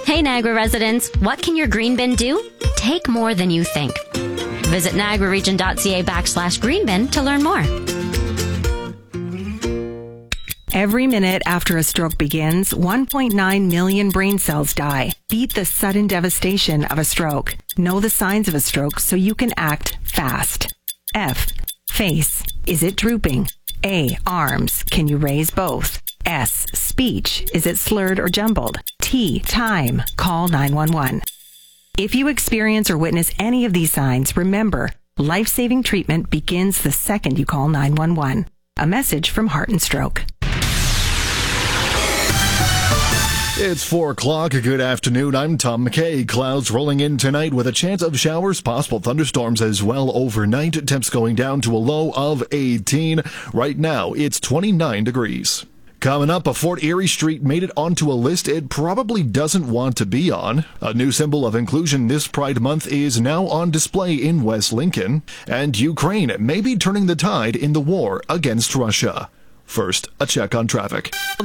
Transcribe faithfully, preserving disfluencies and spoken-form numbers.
Hey Niagara residents, what can your green bin do? Take more than you think. Visit niagararegion.ca backslash greenbin to learn more. Every minute after a stroke begins, one point nine million brain cells die. Beat the sudden devastation of a stroke. Know the signs of a stroke so you can act fast. F. Face. Is it drooping? A. Arms. Can you raise both? S. Speech. Is it slurred or jumbled? T. Time. Call nine one one. If you experience or witness any of these signs, remember, life-saving treatment begins the second you call nine one one. A message from Heart and Stroke. It's four o'clock. Good afternoon. I'm Tom McKay. Clouds rolling in tonight with a chance of showers, possible thunderstorms as well overnight. Temps going down to a low of eighteen. Right now, it's twenty-nine degrees. Coming up, a Fort Erie street made it onto a list it probably doesn't want to be on. A new symbol of inclusion this Pride Month is now on display in West Lincoln. And Ukraine may be turning the tide in the war against Russia. First, a check on traffic.